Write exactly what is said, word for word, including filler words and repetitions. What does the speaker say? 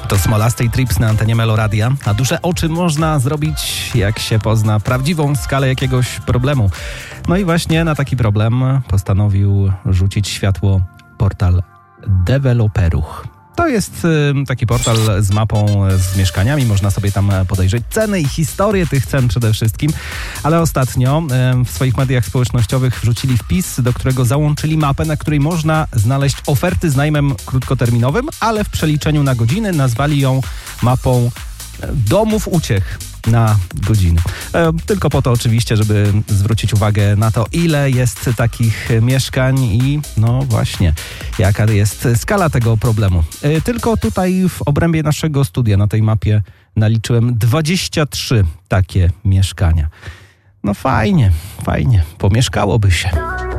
To Smolasty Trips na antenie Meloradia, a duże oczy można zrobić, jak się pozna prawdziwą skalę jakiegoś problemu. No i właśnie na taki problem postanowił rzucić światło portal Deweloperuch. To jest y, taki portal z mapą z mieszkaniami, można sobie tam podejrzeć ceny i historię tych cen przede wszystkim, ale ostatnio y, w swoich mediach społecznościowych wrzucili wpis, do którego załączyli mapę, na której można znaleźć oferty z najmem krótkoterminowym, ale w przeliczeniu na godziny nazwali ją mapą domów uciech na godziny. E, tylko po to oczywiście, żeby zwrócić uwagę na to, ile jest takich mieszkań i no właśnie, jaka jest skala tego problemu. E, tylko tutaj w obrębie naszego studia na tej mapie naliczyłem dwadzieścia trzy takie mieszkania. No fajnie, fajnie, pomieszkałoby się.